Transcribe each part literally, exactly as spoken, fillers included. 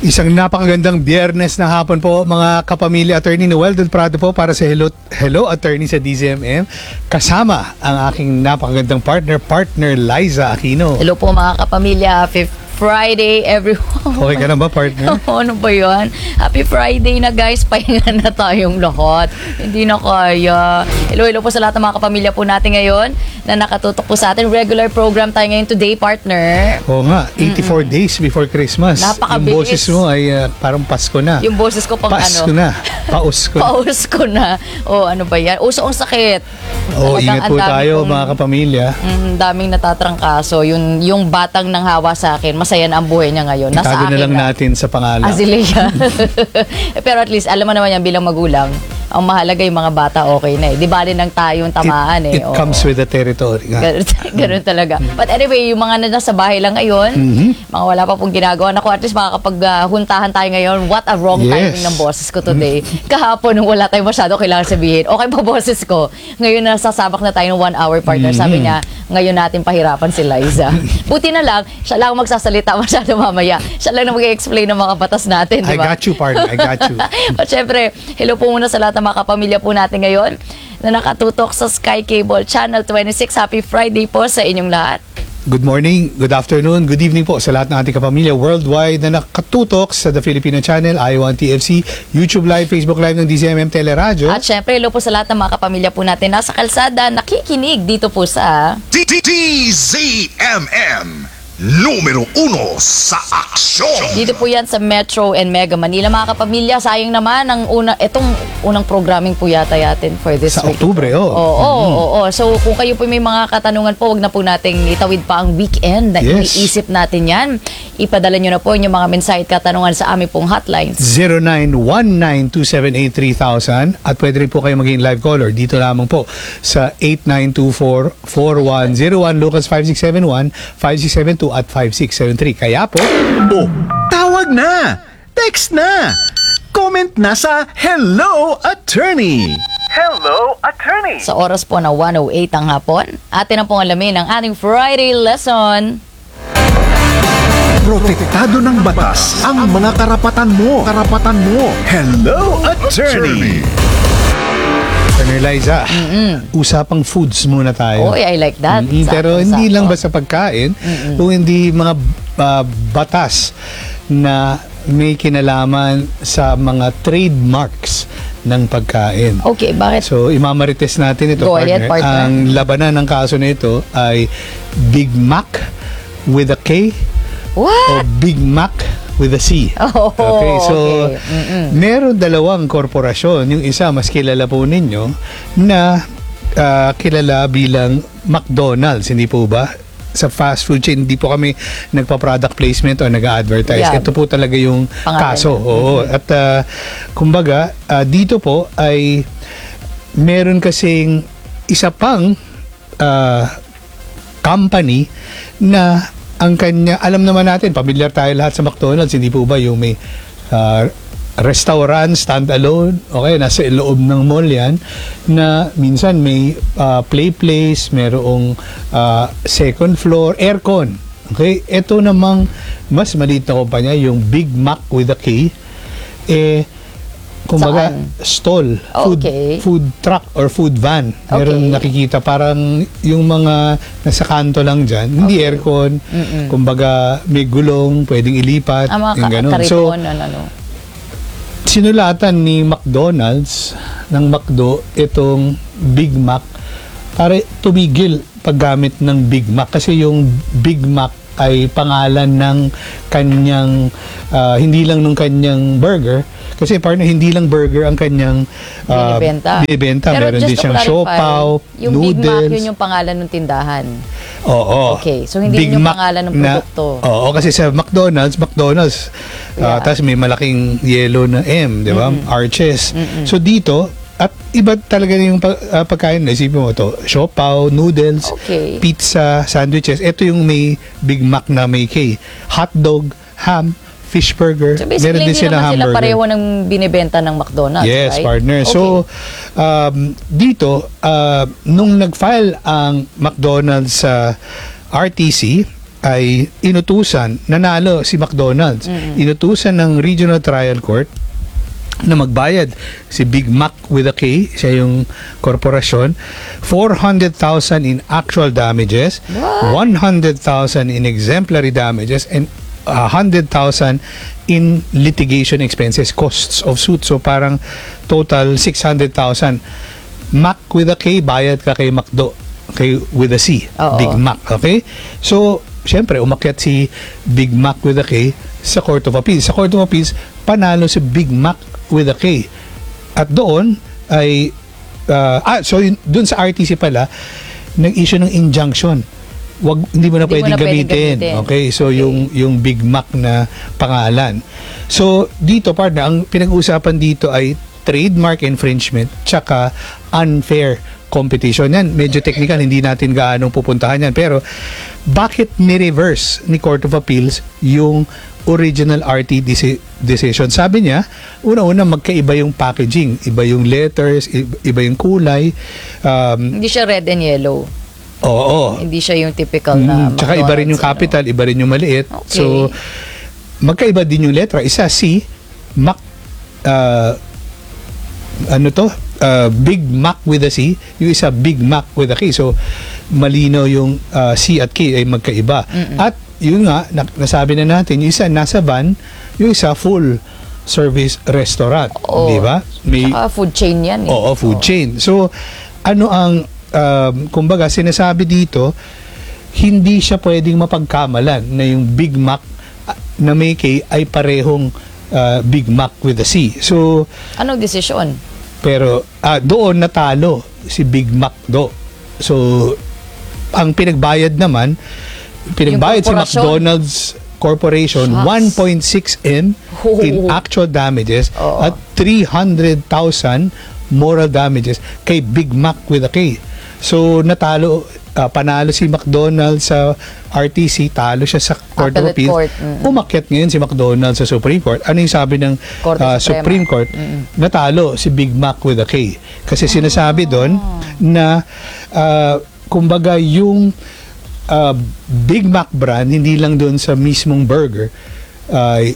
Isang napakagandang biyernes na hapon po mga kapamilya. Attorney Noel Don Prado po para sa Hello, Hello Attorney sa D Z M M. Kasama ang aking napakagandang partner, partner Liza Aquino. Hello po mga kapamilya. Fifth Friday, everyone. Okay ka na ba, partner? Ano ba yan? Happy Friday na guys. Pahinga na tayong lahat. Hindi na kaya. Hello, hello po sa lahat ng mga kapamilya po natin ngayon na nakatutok po sa atin. Regular program tayo ngayon today, partner. Oo nga, eighty-four mm-hmm. days before Christmas. Napakabilis. Yung boses mo ay uh, parang Pasko na. Yung boses ko pang Pasko ano. na. Paus ko na. Paus ko na. O, ano ba yan? Uso ang sakit. Oo, ingat po tayo kong, mga kapamilya. Mm, daming natatrangkaso. Yung, yung batang nang hawa sa akin, masaya na ang buhay niya ngayon. Nasa Itago akin na lang na. natin sa pangalan. Azalea. Pero at least, alam mo naman yan bilang magulang, ang mahalaga yung mga bata okay na eh. Di ba rin ang tayong tamaan it, eh. It Oo. comes with the territory. Ganun, ganun talaga. But anyway, yung mga nasa bahay lang ngayon, mm-hmm. mga wala pa pong ginagawa. Naku, at least makakapag-huntahan tayo ngayon. What a wrong yes. timing ng boses ko today. Mm-hmm. Kahapon, nung wala tayong masyado kailangan sabihin, okay pa boses ko. Ngayon nasasabak na tayo ng one hour partner. Mm-hmm. Sabi niya, ngayon natin pahirapan si Liza. Buti na lang, siya lang magsasalita masyado mamaya. Siya lang na mag-explain ng mga batas natin, di ba? I got you, partner. I got you. But syempre, hello po muna sa lahat ng mga kapamilya po natin ngayon na nakatutok sa Sky Cable Channel twenty-six. Happy Friday po sa inyong lahat. Good morning, good afternoon, good evening po sa lahat ng ating kapamilya worldwide na nakatutok sa The Filipino Channel, I one T F C, YouTube Live, Facebook Live ng D Z M M Teleradio. At syempre, hello po sa lahat ng mga kapamilya po natin nasa kalsada, nakikinig dito po sa D Z M M numero uno sa aksyon. Dito po yan sa Metro and Mega Manila. Mga kapamilya, sayang naman ang una, itong unang programming po yata yatin for this sa week. Sa Oktubre, oh. Oo, oo, mm-hmm. oo. So kung kayo po may mga katanungan po, wag na po nating itawid pa ang weekend na yes. iniisip natin yan. Ipadala nyo na po yung mga mensahe at katanungan sa aming pong hotlines. zero nine one nine two seven eight three thousand at pwede rin po kayo maging live caller dito lamang po sa eight nine two four four one zero one, Lucas five six seven one five six seven two at five six seven three. Kaya po, oh, tawag na! Text na! Comment na sa Hello Attorney! Hello Attorney! Sa oras po na one oh eight ang hapon, atin na pong alamin ang ating Friday lesson. Protektado ng batas ang mga karapatan mo. Karapatan mo. Hello Attorney! Partner Liza, mm-hmm. usapang foods muna tayo. Oh, I like that. Mm-hmm. Pero hindi lang basta pagkain, mm-hmm. kung hindi mga uh, batas na may kinalaman sa mga trademarks ng pagkain. Okay, bakit? So, imamarites natin ito, Go partner. ahead, partner. Ang labanan ng kaso na ito ay Big Mac with a K What? o Big Mac with a C. Oh, okay, so okay. meron dalawang korporasyon. Yung isa, mas kilala po ninyo, na uh, kilala bilang McDonald's. Hindi po ba? Sa fast food chain, hindi po kami nagpa-product placement o nag-advertise. Yeah. Ito po talaga yung Pangalan kaso. na. Oo. Mm-hmm. At uh, kumbaga, uh, dito po ay meron kasing isa pang uh, company na ang kanya, alam naman natin, pamilyar tayo lahat sa McDonald's, hindi po ba yung may uh, restaurant, stand-alone, okay, nasa loob ng mall yan, na minsan may uh, play place, merong uh, second floor, aircon. Okay, ito namang mas maliit na kumpanya, yung Big Mac with a K, eh, kumbaga, Saan? stall, food, Okay. food truck or food van. Meron Okay. nakikita parang yung mga nasa kanto lang dyan, hindi Okay. aircon, Mm-mm. kumbaga may gulong, pwedeng ilipat, Ang mga yung ka- ganun. kariton, So, ano, ano. sinulatan ni McDonald's ng McDo itong Big Mac para tumigil paggamit ng Big Mac kasi yung Big Mac ay pangalan ng kanyang uh, hindi lang ng kanyang burger kasi partner hindi lang burger ang kanyang uh, binibenta. binibenta. Pero Meron just din to siyang clarify, siopaw, yung noodles. Big Mac, yun yung pangalan ng tindahan. Oo. Okay, so hindi Big yun yung Mac pangalan ng na- produkto. Oo, kasi sa McDonald's, McDonald's, uh, Yeah. tapos may malaking yellow na M, di ba? Mm-mm. Arches. Mm-mm. So dito, at iba talaga yung pag, uh, pagkain na, isipin mo to, siopaw, noodles, Okay. pizza, sandwiches. Ito yung may Big Mac na may K. Hotdog, ham, fish burger. So basically, Meron din hindi sila naman sila hamburger. pareho ng binibenta ng McDonald's, Yes, right? partner. Okay. So, um, dito, uh, nung nag-file ang McDonald's sa R T C, ay inutusan, nanalo si McDonald's, inutusan ng Regional Trial Court na magbayad si Big Mac with a K, siya yung korporasyon, four hundred thousand in actual damages, one hundred thousand in exemplary damages, and one hundred thousand in litigation expenses, costs of suit. So parang total six hundred thousand. Mac with a K, bayad ka kay McDo, kay with a C, Oo. Big Mac, okay? So, syempre, umakyat si Big Mac with a K sa Court of Appeals. Sa Court of Appeals, panalo si Big Mac with a K. At doon ay uh, ah so yun, doon sa R T C pala nag-issue ng injunction. Wag hindi mo na Hindi mo pwedeng na pwedeng gamitin. gamitin. Okay? So Okay. yung yung Big Mac na pangalan. So dito partner, ang pinag-uusapan dito ay trademark infringement tsaka unfair competition. Yan, medyo technical, hindi natin gaano pupuntahan yan. Pero bakit ni-reverse ni Court of Appeals yung original R T deci- decision? Sabi niya, una-una magkaiba yung packaging, iba yung letters, i- iba yung kulay. Um, Hindi siya red and yellow. oo. Hindi siya yung typical na Mm, tsaka iba rin yung McDonald's, capital, iba rin yung maliit. Okay. So, magkaiba din yung letra. Isa C, Mac, uh, ano to? Uh, Big Mac with a C. Yung isa, Big Mac with a K. So, malino yung uh, C at K ay magkaiba. At yun nga, na- nasabi na natin, yung isa nasa van, yung isa full service restaurant. Oo. Di ba? May, Tsaka food chain yan eh. Oo, food chain. So, ano ang, um, kumbaga, sinasabi dito, hindi siya pwedeng mapagkamalan na yung Big Mac ah, na may K ay parehong ah, Big Mac with a C. So, Anong desisyon? pero ah, doon natalo si Big Mac do. So, ang pinagbayad naman, pinagbayad si korporasyon. McDonald's Corporation Shucks. one point six M in Oh. actual damages Oo. at three hundred thousand moral damages kay Big Mac with a K. So natalo, ah, panalo si McDonald's sa R T C, talo siya sa Court of Appellate Appeals. Court, mm. Umakyat ngayon si McDonald's sa Supreme Court. Ano yung sabi ng Korte ah, Suprema. Supreme Court? Natalo si Big Mac with a K. Kasi sinasabi doon na ah, kumbaga yung ah, Big Mac brand, hindi lang doon sa mismong burger, ay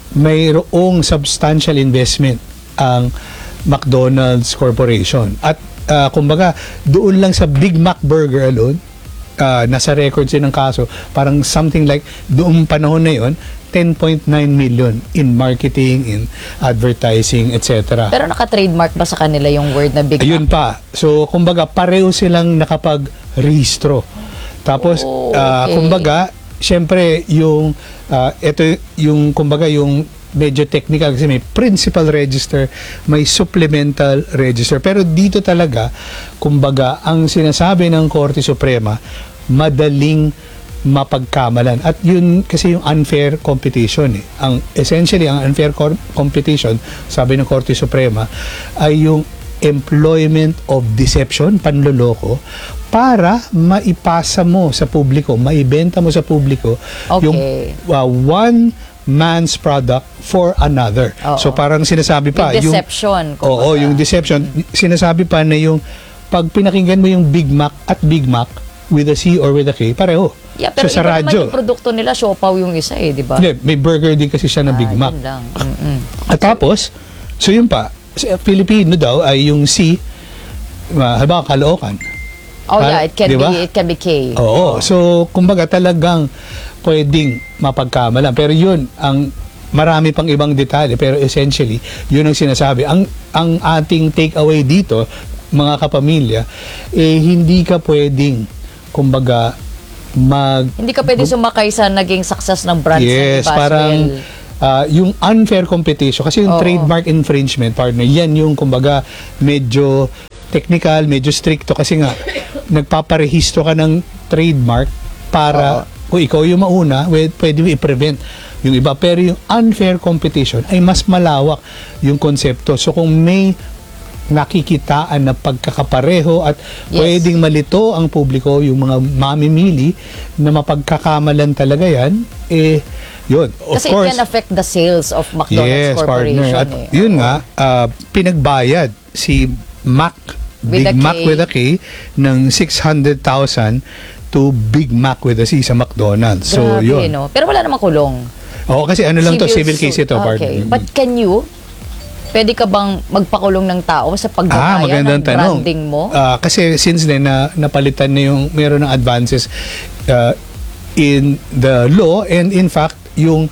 mayroong substantial investment ang McDonald's Corporation. At ah, kumbaga, doon lang sa Big Mac burger alone, ah, nasa records yun ng kaso, parang something like, doong panahon na yun, ten point nine million in marketing, in advertising, et cetera. Pero naka-trademark ba sa kanila yung word na Big Ayun Mac? pa. So, kumbaga, pareho silang nakapag-rehistro. Tapos, Oh, ah, okay. kumbaga, syempre, yung, ah, ito yung, kumbaga, yung medyo technical kasi may principal register, may supplemental register. Pero dito talaga, kumbaga, ang sinasabi ng Korte Suprema, madaling mapagkamalan. At yun kasi yung unfair competition eh. Ang essentially ang unfair cor- competition, sabi ng Korte Suprema, ay yung employment of deception, panloloko, para maipasa mo sa publiko, maibenta mo sa publiko Okay. yung uh, one man's product for another. Oo. So parang sinasabi pa Yung deception, yung Oo, kumbaga. yung deception, sinasabi pa na yung pag pinakinggan mo yung Big Mac at Big Mac with a C or with a K, pareho. Yeah, pero so, sa iba naman radyo, yung produkto nila, siopaw yung isa eh, di ba? hindi, may burger din kasi siya na Big Ah, Mac. yun lang. Mm-mm. At tapos, so yun pa, sa Filipino daw ay yung C, uh, halimbawa Caloocan. Oh Ah, yeah, it can di ba? be it can be K. Oo. So, kumbaga talagang pwedeng mapagkamalan. Pero yun, ang marami pang ibang detalye. Pero essentially, yun ang sinasabi. Ang, ang ating takeaway dito, mga kapamilya, eh, hindi ka pwedeng, kumbaga, mag... Hindi ka pwede sumakay sa naging success ng brands Yes, ng parang Baswell. ah, yung unfair competition. Kasi yung Oo. trademark infringement, partner, yan yung, kumbaga, medyo technical, medyo stricto kasi nga nagpaparehistro ka ng trademark para kung ikaw yung mauna, well, pwede mo i-prevent yung iba. Pero yung unfair competition ay mas malawak yung konsepto. So kung may nakikitaan na pagkakapareho at Yes. pwedeng malito ang publiko, yung mga mamimili na mapagkakamalan talaga yan, eh, yun. Of Kasi course, it can affect the sales of McDonald's yes, Corporation. partner. At eh. yun nga, ah, pinagbayad si Mac, With Big a Mac K. with a K, ng six hundred thousand to to Big Mac with a C sa McDonald's. So, Grabe, yun. no? Pero wala namang kulong. Oo, kasi ano lang to, civil case suit. ito, Okay. partner. But can you, pwede ka bang magpakulong ng tao sa Ah, paggagaya magandang ng tanong. branding mo? Ah, kasi since then, na, napalitan na yung, meron ng advances uh, in the law, and in fact, yung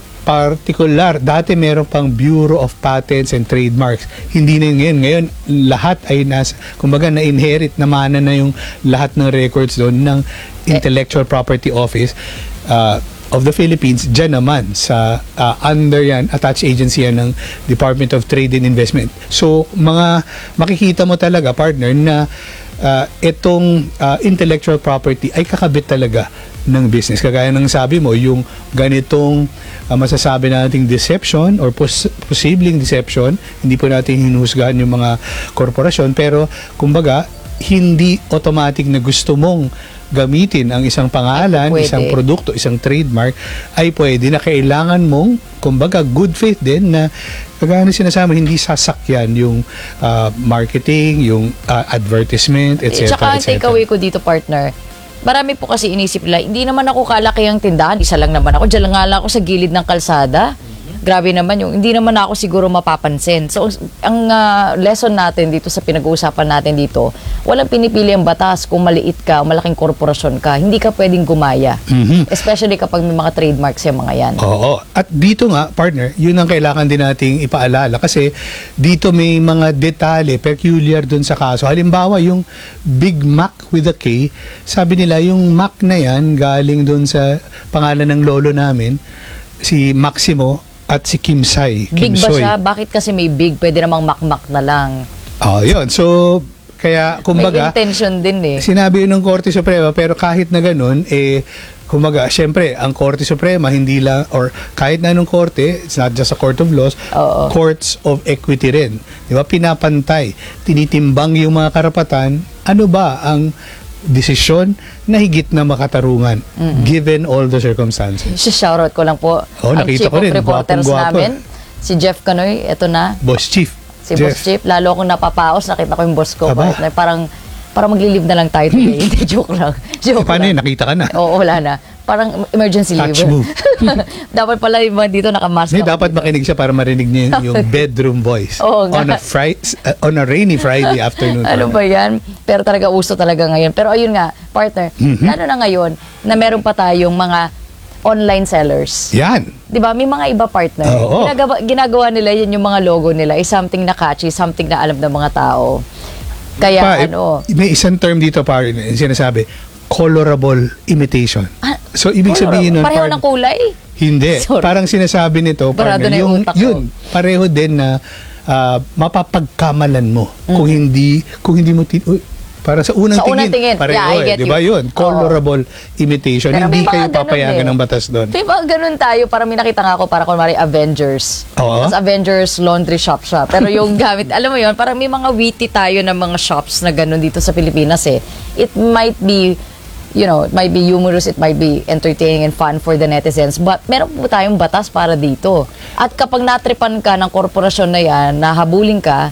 particular, dati meron pang Bureau of Patents and Trademarks. Hindi na yun ngayon. Ngayon, lahat ay nas, kumbaga na-inherit, namana na yung lahat ng records doon ng Intellectual Property Office uh, of the Philippines. Diyan naman sa uh, under yan, attached agency yan ng Department of Trade and Investment. So, mga makikita mo talaga, partner, na uh, itong uh, intellectual property ay kakabit talaga ng business. Kagaya ng sabi mo, yung ganitong uh, masasabi nating deception or pos- posibleng deception, hindi po natin hinusgahan yung mga korporasyon, pero kumbaga, hindi automatic na gusto mong gamitin ang isang pangalan, Pwede. isang produkto, isang trademark, ay pwede na kailangan mong, kumbaga, good faith din na kagaya na sinasabi, hindi sasakyan yung uh, marketing, yung uh, advertisement, et cetera. Tsaka ang et cetera. takeaway ko dito, partner, marami po kasi inisip nila, hindi naman ako kalaki ang tindahan, isa lang naman ako, dyan lang nga lang ako sa gilid ng kalsada. Grabe naman yung, hindi naman ako siguro mapapansin. So, ang uh, lesson natin dito sa pinag-uusapan natin dito, walang pinipili ang batas kung maliit ka o malaking korporasyon ka. Hindi ka pwedeng gumaya. Mhm. Especially kapag may mga trademarks yung mga yan. Oo. At dito nga, partner, yun ang kailangan din nating ipaalala kasi dito may mga detalye peculiar dun sa kaso. Halimbawa, yung Big Mac with a K, sabi nila yung Mac na yan galing dun sa pangalan ng lolo namin, si Maximo at si Kim Sai. Kim Big ba Soy. siya? Bakit kasi may big? Pwede namang makmak na lang. Oh, yun. So, kaya, kumbaga, may intention din eh. sinabi yun ng Korte Suprema, pero kahit na ganun, eh, kumbaga, syempre, ang Korte Suprema, hindi lang, or kahit na anong korte, it's not just a court of laws, Oo. courts of equity rin. Di ba? Pinapantay, tinitimbang yung mga karapatan, ano ba ang desisyon na higit na makatarungan, given all the circumstances. Shoutout ko lang po Oh, ang nakita chief ko rin. of reporters Gwapong-gwapo. namin, si Jeff Canoy, eto na, Boss Chief. si Boss Chief. Lalo akong napapaos, nakita ko yung boss ko. Aba. partner. Parang, parang maglilive na lang tayo today. Hindi, joke lang. Joke Eh, paano lang. yun? Nakita ka na. Oo, wala na. Parang emergency Touch leave. move. Dapat pala yung mga dito nakamask. Hindi, ako dapat dito. makinig siya para marinig niya yung, yung bedroom voice. Oo nga. on a Friday, on a rainy Friday afternoon. Ano ba yan? Pero talaga uso talaga ngayon. Pero ayun nga, partner, Mhm. lalo na ngayon na meron pa tayong mga online sellers. Yan. 'Di ba? May mga iba partner. Oo. Ginagawa, ginagawa nila yun yung mga logo nila is something na catchy, something na alam ng mga tao. Kaya Pa, eh, ano, may isang term dito pa rin, sinasabi, colorable imitation. Ah, So, ibig sabihin nun, pareho par- ng kulay? hindi. Sorry. Parang sinasabi nito, Barado partner, na yung yung, utak ko. yun, pareho din na ah, mapapagkamalan mo kung hindi, kung hindi mo, tin- uy, para sa unang Sa tingin, unang tingin. pareho Yeah, I eh, get di ba you. yun? Colorable imitation. Pero Hindi may mga kayo ganun papayagan eh. ng batas doon. May mga ganun tayo, parang may nakita nga ako, para kunwari Avengers. Oo. Tapos Avengers laundry shop siya. Pero yung gamit, alam mo yun, parang may mga witty tayo ng mga shops na ganun dito sa Pilipinas eh. It might be, you know, it might be humorous, it might be entertaining and fun for the netizens, but meron po tayong batas para dito. At kapag natripan ka ng korporasyon na yan, nahabulin ka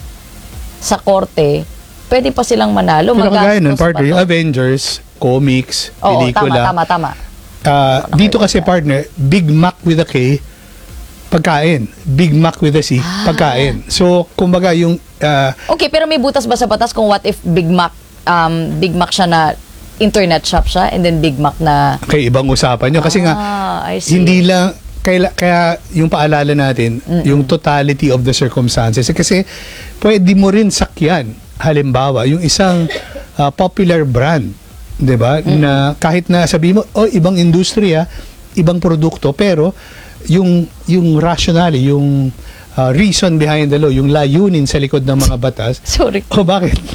sa korte, pwede pa silang manalo. Pero kagaya nun, magastos partner, pa yung to. Avengers, comics, Oo, pelikula. tama, tama, tama. Ah, dito kasi partner, Big Mac with a K, pagkain. Big Mac with a C, Ah. pagkain. So, kumbaga yung ah, Okay, pero may butas ba sa batas kung what if Big Mac, um, Big Mac siya na internet shop siya and then Big Mac na... kay ibang usapan nyo. Kasi nga, Ah, I see. hindi lang, kaya, kaya yung paalala natin, yung totality of the circumstances. Kasi pwede mo rin sakyan, halimbawa, yung isang ah, popular brand, 'di ba? Na kahit na sabi mo, oh, ibang industriya, ibang produkto, pero yung yung rationale, yung ah, reason behind the law, yung layunin sa likod ng mga batas, Sorry. oh, bakit?